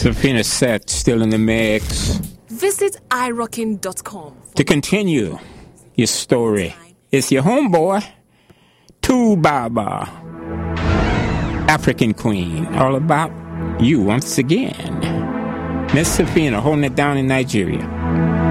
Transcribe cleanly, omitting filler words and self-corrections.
Safina Set still in the mix. Visit irockin.com to continue your story. It's your homeboy, Tu Baba, African Queen, all about you once again. Miss Safina holding it down in Nigeria.